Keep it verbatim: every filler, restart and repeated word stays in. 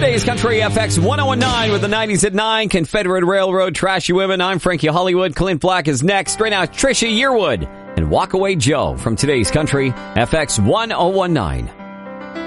Today's Country F X ten nineteen with the nineties at nine. Confederate Railroad, Trashy Women. I'm Frankie Hollywood. Clint Black is next. Right now, Trisha Yearwood and Walk Away Joe from Today's Country F X ten nineteen.